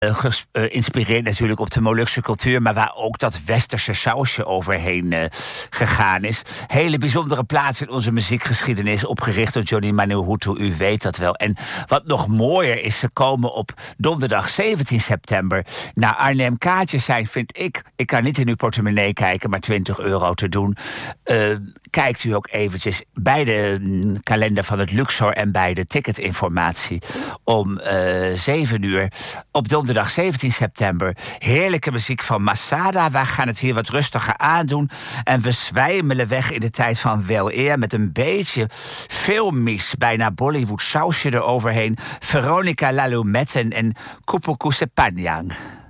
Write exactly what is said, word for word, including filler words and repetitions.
Uh, geïnspireerd natuurlijk op de Molukse cultuur, maar waar ook dat westerse sausje overheen uh, gegaan is. Hele bijzondere plaats in onze muziekgeschiedenis, opgericht door Johnny Manuhutu, u weet dat wel. En wat nog mooier is, ze komen op donderdag zeventien september naar Arnhem. Kaartjes zijn, vind ik, ik kan niet in uw portemonnee kijken, maar twintig euro te doen. Uh, kijkt u ook eventjes bij de mm, kalender van het Luxor en bij de ticketinformatie om uh, zeven uur op donderdag zeventien september. Heerlijke muziek van Masada. Wij gaan het hier wat rustiger aandoen. En we zwijmelen weg in de tijd van weleer met een beetje filmisch, bijna Bollywood sausje eroverheen. Veronica Lalumette en Kupuku Sepanyang.